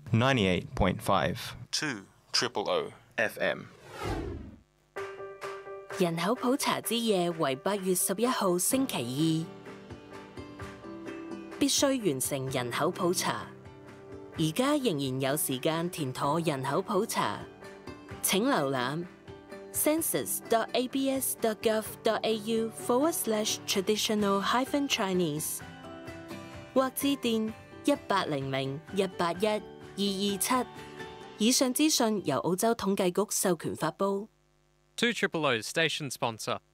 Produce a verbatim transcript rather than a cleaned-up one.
ninety-eight point five two triple O F M。 人口普查之夜為八月十一號星期二，必須完成人口普查。而家仍然有時間填妥人口普查，請瀏覽 census dot a b s dot gov dot a u forward slash traditional hyphen Chinese 或致電一八零零一八一二二七。以上資訊由澳洲統計局授權發布。 two triple O station sponsor.